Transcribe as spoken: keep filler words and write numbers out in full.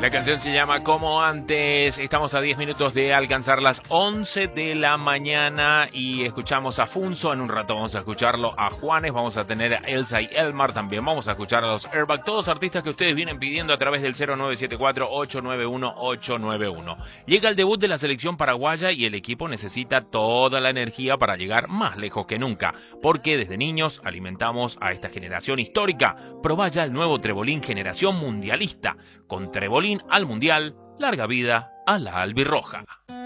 La canción se llama Como Antes. Estamos a diez minutos de alcanzar las once de la mañana y escuchamos a Funso. En un rato vamos a escucharlo a Juanes, vamos a tener a Elsa y Elmar también. Vamos a escuchar a los Airbag, todos artistas que ustedes vienen pidiendo a través del cero nueve siete cuatro, ocho nueve uno, ocho nueve uno. Llega el debut de la selección paraguaya y el equipo necesita toda la energía para llegar más lejos que nunca, porque desde niños alimentamos a esta generación histórica. Probá ya el nuevo Trebolín Generación Mundialista. Con Trebolín al Mundial, larga vida a la albirroja.